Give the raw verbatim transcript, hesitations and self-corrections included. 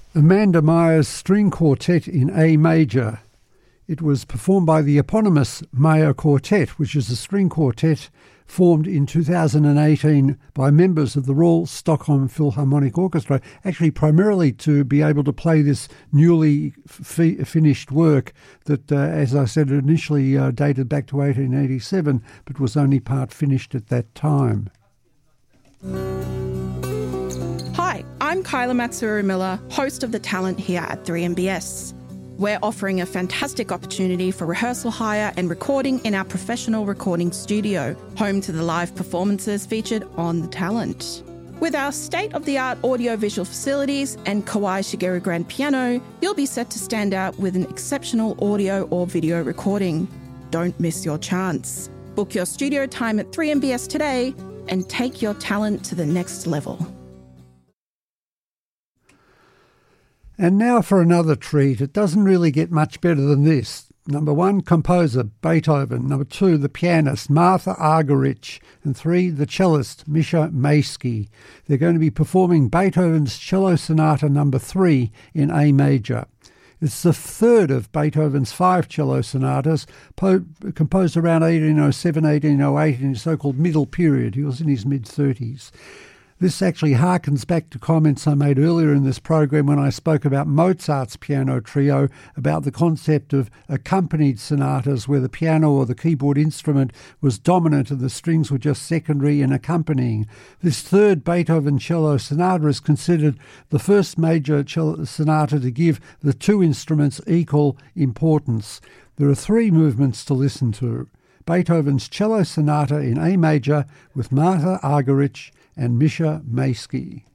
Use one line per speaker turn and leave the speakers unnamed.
Amanda Meyer's String Quartet in A major. It was performed by the eponymous Meyer Quartet, which is a string quartet formed in two thousand eighteen by members of the Royal Stockholm Philharmonic Orchestra, actually primarily to be able to play this newly f- finished work that, uh, as I said, initially uh, dated back to eighteen eighty-seven, but was only part finished at that time.
Hi, I'm Kyla Matsuru-Miller, host of The Talent here at three M B S. We're offering a fantastic opportunity for rehearsal hire and recording in our professional recording studio, home to the live performances featured on The Talent. With our state-of-the-art audio-visual facilities and Kawai Shigeru grand piano, you'll be set to stand out with an exceptional audio or video recording. Don't miss your chance. Book your studio time at three M B S today and take your talent to the next level.
And now for another treat. It doesn't really get much better than this. Number one, composer, Beethoven. Number two, the pianist, Martha Argerich. And three, the cellist, Misha Maisky. They're going to be performing Beethoven's Cello Sonata number three in A major. It's the third of Beethoven's five cello sonatas, po- composed around eighteen oh seven, eighteen oh eight in his so-called middle period. He was in his mid-thirties. This actually harkens back to comments I made earlier in this program when I spoke about Mozart's piano trio, about the concept of accompanied sonatas where the piano or the keyboard instrument was dominant and the strings were just secondary and accompanying. This third Beethoven cello sonata is considered the first major cello sonata to give the two instruments equal importance. There are three movements to listen to. Beethoven's Cello Sonata in A major with Martha Argerich and Misha Maisky.